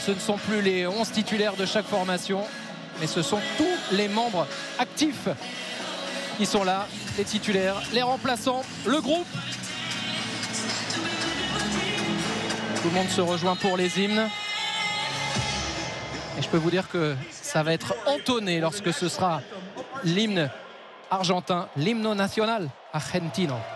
ce ne sont plus les 11 titulaires de chaque formation, mais ce sont tous les membres actifs qui sont là, les titulaires, les remplaçants, le groupe. Tout le monde se rejoint pour les hymnes. Et je peux vous dire que ça va être entonné lorsque ce sera l'hymne argentin, l'hymne national argentino.